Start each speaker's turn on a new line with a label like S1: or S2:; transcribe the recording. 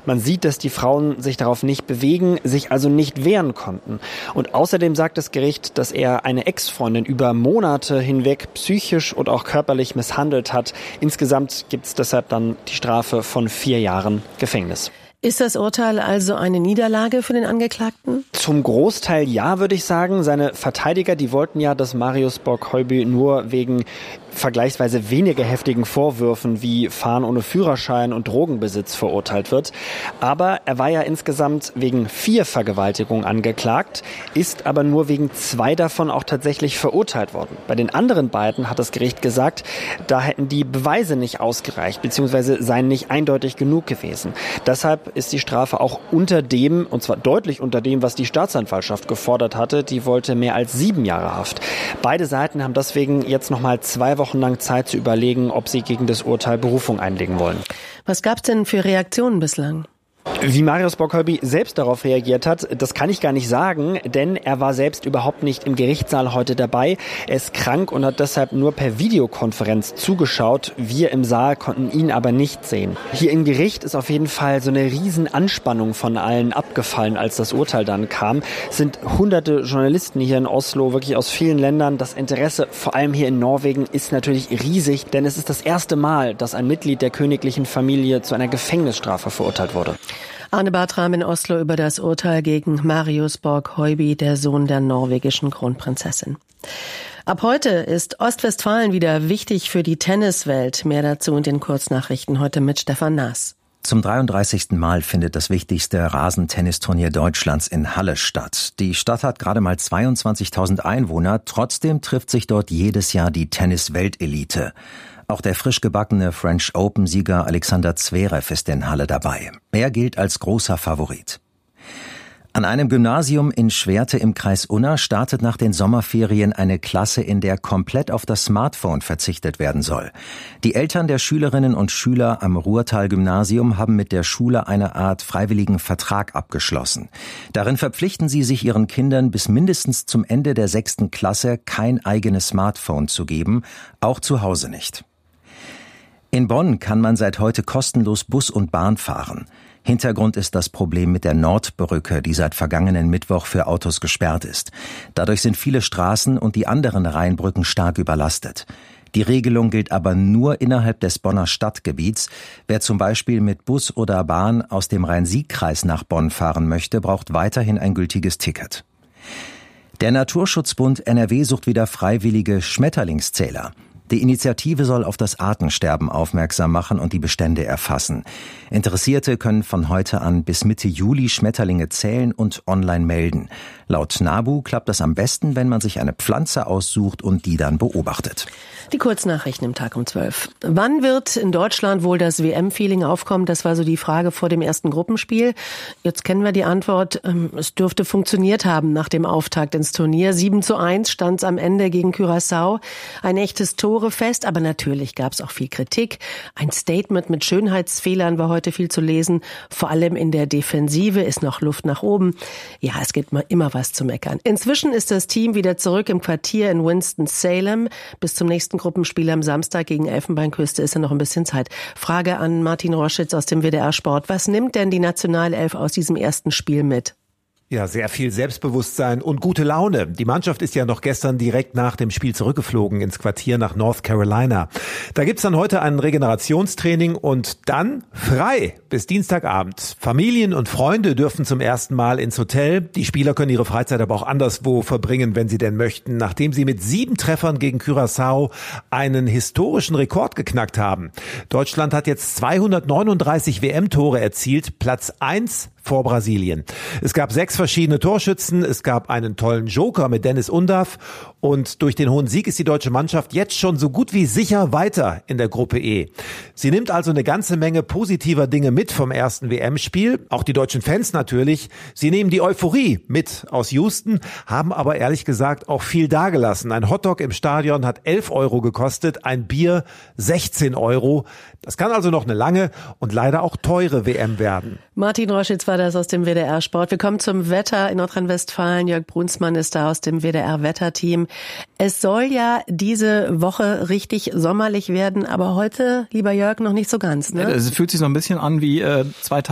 S1: Man sieht, dass die Frauen sich darauf nicht bewegen, sich also nicht wehren konnten. Und außerdem sagt das Gericht, dass er eine Ex-Freundin über Monate hinweg psychisch und auch körperlich misshandelt hat. Insgesamt gibt es deshalb dann die Strafe von 4 Jahren Gefängnis.
S2: Ist das Urteil also eine Niederlage für den Angeklagten?
S1: Zum Großteil ja, würde ich sagen. Seine Verteidiger, die wollten ja, dass Marius Borg-Heuby nur wegen vergleichsweise weniger heftigen Vorwürfen wie Fahren ohne Führerschein und Drogenbesitz verurteilt wird. Aber er war ja insgesamt wegen 4 Vergewaltigungen angeklagt, ist aber nur wegen 2 davon auch tatsächlich verurteilt worden. Bei den anderen beiden hat das Gericht gesagt, da hätten die Beweise nicht ausgereicht, beziehungsweise seien nicht eindeutig genug gewesen. Deshalb ist die Strafe auch unter dem, und zwar deutlich unter dem, was die Staatsanwaltschaft gefordert hatte. Die wollte mehr als 7 Jahre Haft. Beide Seiten haben deswegen jetzt nochmal 2 Wochen lang Zeit zu überlegen, ob sie gegen das Urteil Berufung einlegen wollen.
S2: Was gab es denn für Reaktionen bislang?
S1: Wie Marius Borg-Heuby selbst darauf reagiert hat, das kann ich gar nicht sagen, denn er war selbst überhaupt nicht im Gerichtssaal heute dabei. Er ist krank und hat deshalb nur per Videokonferenz zugeschaut. Wir im Saal konnten ihn aber nicht sehen. Hier im Gericht ist auf jeden Fall so eine riesen Anspannung von allen abgefallen, als das Urteil dann kam. Es sind hunderte Journalisten hier in Oslo, wirklich aus vielen Ländern. Das Interesse, vor allem hier in Norwegen, ist natürlich riesig, denn es ist das erste Mal, dass ein Mitglied der königlichen Familie zu einer Gefängnisstrafe verurteilt wurde.
S2: Arne Bartram in Oslo über das Urteil gegen Marius Borg-Heuby, der Sohn der norwegischen Kronprinzessin. Ab heute ist Ostwestfalen wieder wichtig für die Tenniswelt. Mehr dazu in den Kurznachrichten heute mit Stefan Naas.
S3: Zum 33. Mal findet das wichtigste Rasentennisturnier Deutschlands in Halle statt. Die Stadt hat gerade mal 22.000 Einwohner. Trotzdem trifft sich dort jedes Jahr die Tennis-Weltelite. Auch der frisch gebackene French Open-Sieger Alexander Zverev ist in Halle dabei. Er gilt als großer Favorit. An einem Gymnasium in Schwerte im Kreis Unna startet nach den Sommerferien eine Klasse, in der komplett auf das Smartphone verzichtet werden soll. Die Eltern der Schülerinnen und Schüler am Ruhrtal-Gymnasium haben mit der Schule eine Art freiwilligen Vertrag abgeschlossen. Darin verpflichten sie sich ihren Kindern bis mindestens zum Ende der 6. Klasse kein eigenes Smartphone zu geben, auch zu Hause nicht. In Bonn kann man seit heute kostenlos Bus und Bahn fahren. Hintergrund ist das Problem mit der Nordbrücke, die seit vergangenen Mittwoch für Autos gesperrt ist. Dadurch sind viele Straßen und die anderen Rheinbrücken stark überlastet. Die Regelung gilt aber nur innerhalb des Bonner Stadtgebiets. Wer zum Beispiel mit Bus oder Bahn aus dem Rhein-Sieg-Kreis nach Bonn fahren möchte, braucht weiterhin ein gültiges Ticket. Der Naturschutzbund NRW sucht wieder freiwillige Schmetterlingszähler. Die Initiative soll auf das Artensterben aufmerksam machen und die Bestände erfassen. Interessierte können von heute an bis Mitte Juli Schmetterlinge zählen und online melden. Laut NABU klappt das am besten, wenn man sich eine Pflanze aussucht und die dann beobachtet.
S2: Die Kurznachrichten im Tag um 12. Wann wird in Deutschland wohl das WM-Feeling aufkommen? Das war so die Frage vor dem ersten Gruppenspiel. Jetzt kennen wir die Antwort. Es dürfte funktioniert haben nach dem Auftakt ins Turnier. 7:1 stand es am Ende gegen Curaçao. Ein echtes Torefest, aber natürlich gab es auch viel Kritik. Ein Statement mit Schönheitsfehlern war heute viel zu lesen. Vor allem in der Defensive ist noch Luft nach oben. Ja, es gibt immer was zu meckern. Inzwischen ist das Team wieder zurück im Quartier in Winston-Salem. Bis zum nächsten Gruppenspiel am Samstag gegen Elfenbeinküste ist ja noch ein bisschen Zeit. Frage an Martin Roschitz aus dem WDR Sport. Was nimmt denn die Nationalelf aus diesem ersten Spiel mit?
S4: Ja, sehr viel Selbstbewusstsein und gute Laune. Die Mannschaft ist ja noch gestern direkt nach dem Spiel zurückgeflogen ins Quartier nach North Carolina. Da gibt's dann heute ein Regenerationstraining und dann frei bis Dienstagabend. Familien und Freunde dürfen zum ersten Mal ins Hotel. Die Spieler können ihre Freizeit aber auch anderswo verbringen, wenn sie denn möchten, nachdem sie mit 7 Treffern gegen Curaçao einen historischen Rekord geknackt haben. Deutschland hat jetzt 239 WM-Tore erzielt, Platz 1 vor Brasilien. Es gab 6 verschiedene Torschützen, es gab einen tollen Joker mit Dennis Undav und durch den hohen Sieg ist die deutsche Mannschaft jetzt schon so gut wie sicher weiter in der Gruppe E. Sie nimmt also eine ganze Menge positiver Dinge mit vom ersten WM-Spiel, auch die deutschen Fans natürlich. Sie nehmen die Euphorie mit aus Houston, haben aber ehrlich gesagt auch viel dagelassen. Ein Hotdog im Stadion hat 11 € gekostet, ein Bier 16 €. Das kann also noch eine lange und leider auch teure WM werden.
S2: Martin Roschitz war das aus dem WDR Sport. Wir kommen zum Wetter in Nordrhein-Westfalen. Jörg Brunsmann ist da aus dem WDR Wetterteam. Es soll ja diese Woche richtig sommerlich werden, aber heute, lieber Jörg, noch nicht so ganz, ne?
S5: Es fühlt sich so ein bisschen an wie 2000